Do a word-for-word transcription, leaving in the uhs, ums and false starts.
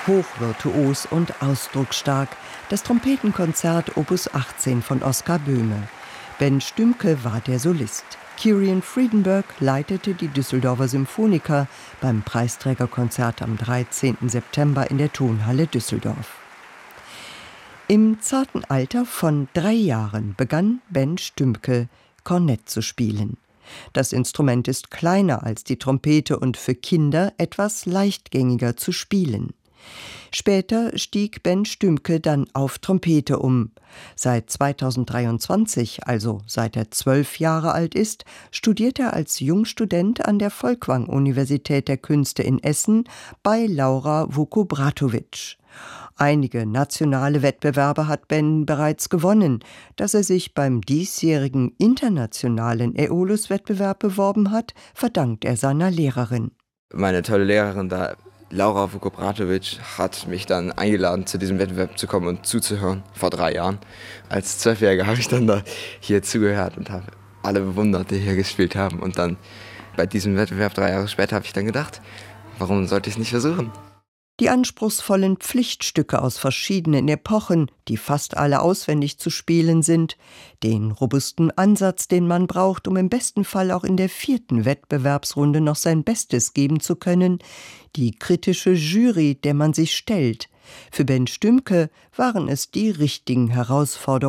hochvirtuos und ausdrucksstark, das Trompetenkonzert Opus achtzehn von Oskar Böhme. Ben Stümke war der Solist. Kirian Friedenberg leitete die Düsseldorfer Symphoniker beim Preisträgerkonzert am dreizehnten September in der Tonhalle Düsseldorf. Im zarten Alter von drei Jahren begann Ben Stümke, Kornett zu spielen. Das Instrument ist kleiner als die Trompete und für Kinder etwas leichtgängiger zu spielen. Später stieg Ben Stümke dann auf Trompete um. Seit zweitausenddreiundzwanzig, also seit er zwölf Jahre alt ist, studiert er als Jungstudent an der Folkwang-Universität der Künste in Essen bei Laura Vukobratovic. Einige nationale Wettbewerbe hat Ben bereits gewonnen. Dass er sich beim diesjährigen internationalen Aeolus-Wettbewerb beworben hat, verdankt er seiner Lehrerin. Meine tolle Lehrerin da, Laura Vukobratovic, hat mich dann eingeladen, zu diesem Wettbewerb zu kommen und zuzuhören, vor drei Jahren. Als Zwölfjähriger habe ich dann da hier zugehört und habe alle bewundert, die hier gespielt haben. Und dann bei diesem Wettbewerb, drei Jahre später, habe ich dann gedacht, warum sollte ich es nicht versuchen? Die anspruchsvollen Pflichtstücke aus verschiedenen Epochen, die fast alle auswendig zu spielen sind, den robusten Ansatz, den man braucht, um im besten Fall auch in der vierten Wettbewerbsrunde noch sein Bestes geben zu können, die kritische Jury, der man sich stellt. Für Ben Stümke waren es die richtigen Herausforderungen,